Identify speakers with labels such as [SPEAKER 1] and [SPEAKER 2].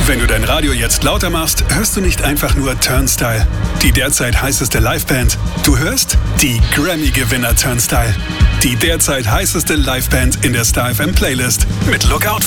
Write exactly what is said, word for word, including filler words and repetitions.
[SPEAKER 1] Wenn du dein Radio jetzt lauter machst, hörst du nicht einfach nur Turnstile, die derzeit heißeste Liveband. Du hörst die Grammy-Gewinner Turnstile, die derzeit heißeste Liveband in der Star F M Playlist mit Lookout